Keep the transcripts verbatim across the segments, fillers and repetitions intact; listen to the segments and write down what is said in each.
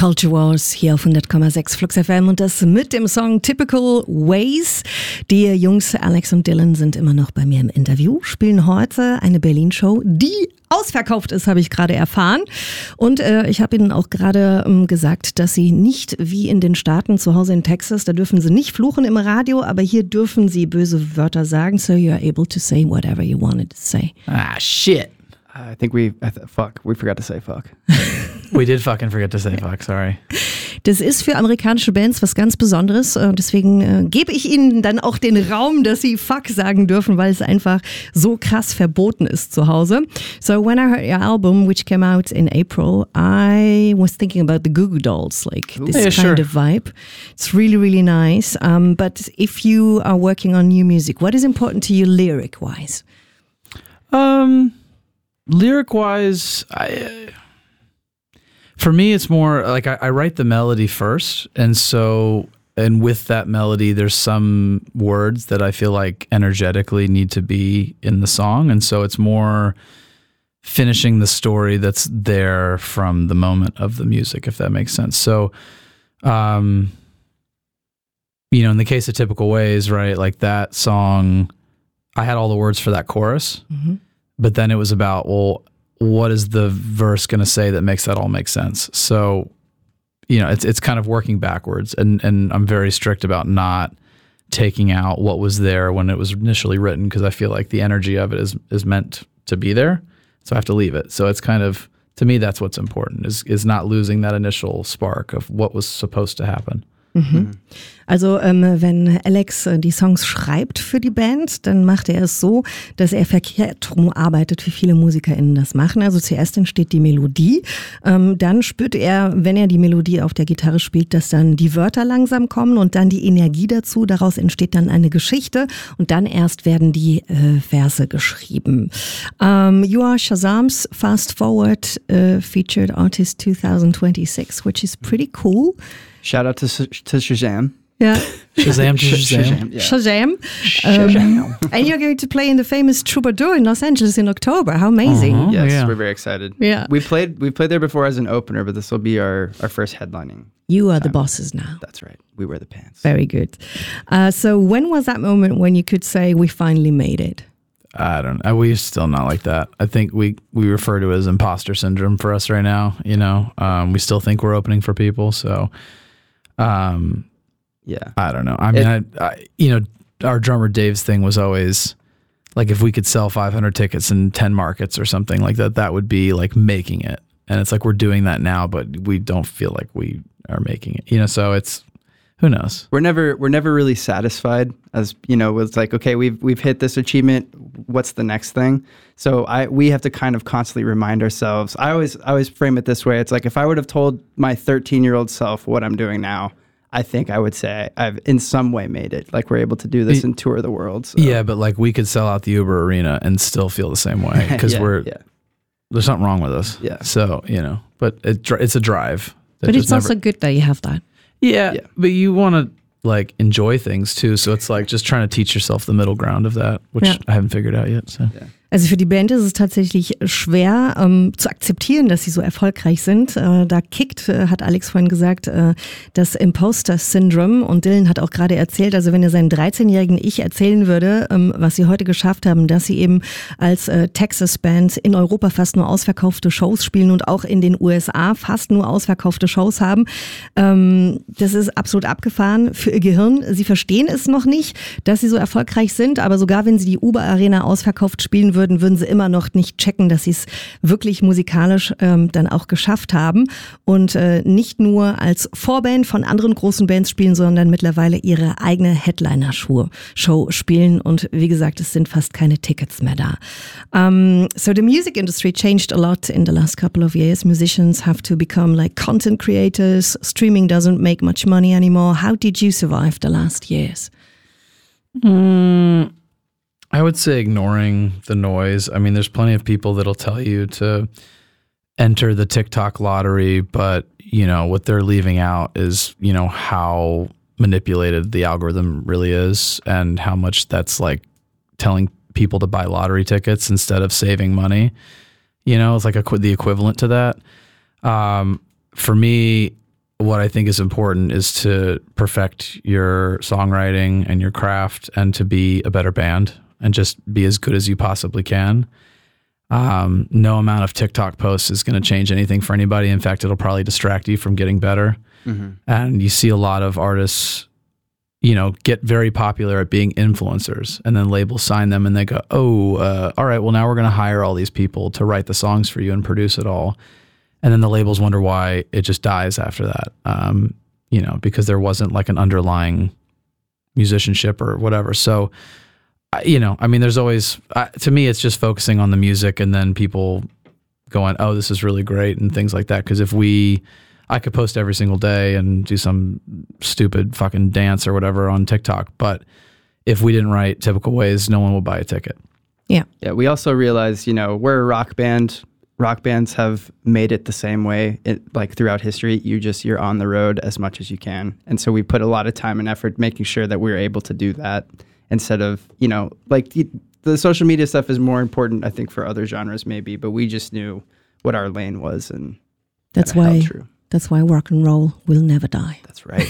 Culture Wars hier auf hundert Komma sechs Flux F M und das mit dem Song Typical Ways. Die Jungs Alex und Dylan sind immer noch bei mir im Interview, spielen heute eine Berlin-Show, die ausverkauft ist, habe ich gerade erfahren. Und äh, ich habe Ihnen auch gerade ähm, gesagt, dass Sie nicht wie in den Staaten zu Hause in Texas, da dürfen Sie nicht fluchen im Radio, aber hier dürfen Sie böse Wörter sagen, so you are able to say whatever you wanted to say. Ah, shit. I think we, I th- fuck, we forgot to say fuck. We did fucking forget to say fuck, sorry. Das ist für amerikanische Bands was ganz Besonderes. Deswegen äh, gebe ich Ihnen dann auch den Raum, dass Sie fuck sagen dürfen, weil es einfach so krass verboten ist zu Hause. So when I heard your album, which came out in April, I was thinking about the Goo Goo Dolls, like this yeah, kind sure. of vibe. It's really, really nice. Um, but if you are working on new music, what is important to you lyric-wise? Um... Lyric wise, I, for me, it's more like I, I write the melody first. And so, and with that melody, there's some words that I feel like energetically need to be in the song. And so it's more finishing the story that's there from the moment of the music, if that makes sense. So, um, you know, in the case of Typical Ways, right, like that song, I had all the words for that chorus. Mm-hmm. But then it was about, well, what is the verse going to say that makes that all make sense? So, you know, it's it's kind of working backwards. And, and I'm very strict about not taking out what was there when it was initially written because I feel like the energy of it is is meant to be there. So I have to leave it. So it's kind of, to me, that's what's important, is is not losing that initial spark of what was supposed to happen. Mhm. Also ähm, wenn Alex äh, die Songs schreibt für die Band, dann macht er es so, dass er verkehrt rum arbeitet, wie viele MusikerInnen das machen. Also zuerst entsteht die Melodie, ähm, dann spürt er, wenn er die Melodie auf der Gitarre spielt, dass dann die Wörter langsam kommen und dann die Energie dazu. Daraus entsteht dann eine Geschichte und dann erst werden die äh, Verse geschrieben. Um, you are Shazam's Fast Forward uh, Featured Artist twenty twenty-six, which is pretty cool. Shout out to, to Shazam. Yeah. Shazam, Shazam. Shazam. Yeah. Shazam. Shazam. Um, and you're going to play in the famous Troubadour in Los Angeles in October. How amazing. Uh-huh. Yes, yeah. we're very excited. Yeah. We played we played there before as an opener, but this will be our, our first headlining. You are the time. bosses now. That's right. We wear the pants. Very good. Uh, so when was that moment when you could say, we finally made it? I don't know. We're still not like that. I think we, we refer to it as imposter syndrome for us right now. You know, um, we still think we're opening for people. So, um, yeah, I don't know. I mean, it, I, I, you know, our drummer Dave's thing was always like, if we could sell five hundred tickets in ten markets or something like that, that would be like making it. And it's like, we're doing that now, but we don't feel like we are making it, you know? So it's, who knows? We're never we're never really satisfied. As you know, it's like, okay, we've we've hit this achievement. What's the next thing? So I we have to kind of constantly remind ourselves. I always I always frame it this way. It's like, if I would have told my thirteen-year-old self what I'm doing now, I think I would say I've in some way made it. Like, we're able to do this and tour the world. So. Yeah, but like we could sell out the Uber Arena and still feel the same way because yeah, we're yeah. there's something wrong with us. Yeah. So you know, but it, it's a drive. But it's never, also good that you have that. Yeah, yeah. but you want to like enjoy things too. So it's like just trying to teach yourself the middle ground of that, which yeah. I haven't figured out yet. So. Yeah. Also für die Band ist es tatsächlich schwer ähm, zu akzeptieren, dass sie so erfolgreich sind. Äh, da kickt, äh, hat Alex vorhin gesagt, äh, das Imposter-Syndrom. Und Dylan hat auch gerade erzählt, also wenn er seinen dreizehnjährigen Ich erzählen würde, ähm, was sie heute geschafft haben, dass sie eben als äh, Texas-Band in Europa fast nur ausverkaufte Shows spielen und auch in den U S A fast nur ausverkaufte Shows haben. Ähm, das ist absolut abgefahren für ihr Gehirn. Sie verstehen es noch nicht, dass sie so erfolgreich sind, aber sogar wenn sie die Uber-Arena ausverkauft spielen würden, würden sie immer noch nicht checken, dass sie es wirklich musikalisch ähm, dann auch geschafft haben und äh, nicht nur als Vorband von anderen großen Bands spielen, sondern mittlerweile ihre eigene Headliner-Show Show spielen und wie gesagt, es sind fast keine Tickets mehr da. Um, so the music industry changed a lot in the last couple of years. Musicians have to become like content creators. Streaming doesn't make much money anymore. How did you survive the last years? Mm. I would say ignoring the noise. I mean, there's plenty of people that'll tell you to enter the TikTok lottery, but, you know, what they're leaving out is, you know, how manipulated the algorithm really is and how much that's like telling people to buy lottery tickets instead of saving money. You know, it's like a, the equivalent to that. Um, for me, what I think is important is to perfect your songwriting and your craft and to be a better band and just be as good as you possibly can. Um, no amount of TikTok posts is going to change anything for anybody. In fact, it'll probably distract you from getting better. Mm-hmm. And you see a lot of artists, you know, get very popular at being influencers, and then labels sign them and they go, oh, uh, all right, well, now we're going to hire all these people to write the songs for you and produce it all. And then the labels wonder why it just dies after that, um, you know, because there wasn't like an underlying musicianship or whatever. So, you know, I mean, there's always, uh, to me, it's just focusing on the music and then people going, oh, this is really great and things like that. Because if we, I could post every single day and do some stupid fucking dance or whatever on TikTok. But if we didn't write Typical Ways, no one will buy a ticket. Yeah. Yeah. We also realize, you know, we're a rock band. Rock bands have made it the same way, it, like throughout history. You just, you're on the road as much as you can. And so we put a lot of time and effort making sure that we're able to do that instead of, you know, like the, the social media stuff is more important, I think, for other genres maybe, but we just knew what our lane was. And that's why, that's why rock and roll will never die. That's right.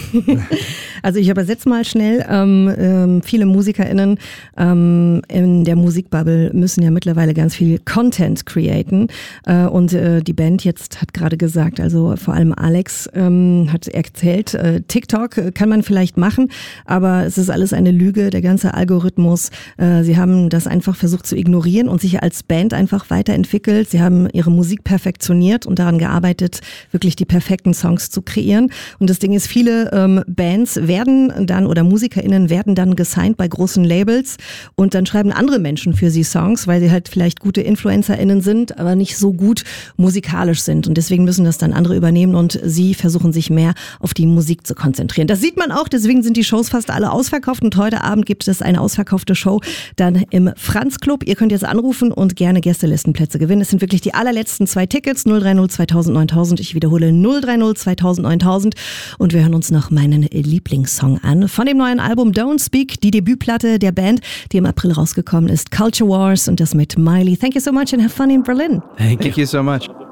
Also ich übersetze mal schnell. Ähm, ähm, viele MusikerInnen ähm, in der Musikbubble müssen ja mittlerweile ganz viel Content createn. Äh, und äh, die Band jetzt hat gerade gesagt, also vor allem Alex ähm, hat erzählt, äh, TikTok kann man vielleicht machen, aber es ist alles eine Lüge, der ganze Algorithmus. Äh, sie haben das einfach versucht zu ignorieren und sich als Band einfach weiterentwickelt. Sie haben ihre Musik perfektioniert und daran gearbeitet, wirklich die perfekten Songs zu kreieren. Und das Ding ist, viele ähm, Bands werden dann oder MusikerInnen werden dann gesigned bei großen Labels und dann schreiben andere Menschen für sie Songs, weil sie halt vielleicht gute InfluencerInnen sind, aber nicht so gut musikalisch sind. Und deswegen müssen das dann andere übernehmen und sie versuchen sich mehr auf die Musik zu konzentrieren. Das sieht man auch, deswegen sind die Shows fast alle ausverkauft und heute Abend gibt es eine ausverkaufte Show dann im Franz Club. Ihr könnt jetzt anrufen und gerne Gästelistenplätze gewinnen. Es sind wirklich die allerletzten zwei Tickets, null drei null zweitausend neuntausend. Ich wiederhole null drei null zweitausend neuntausend und wir hören uns noch meinen Lieblingssong an von dem neuen Album Don't Speak, die Debütplatte der Band, die im April rausgekommen ist, Culture Wars und das mit Miley. Thank you so much and have fun in Berlin. Thank you, Thank you so much.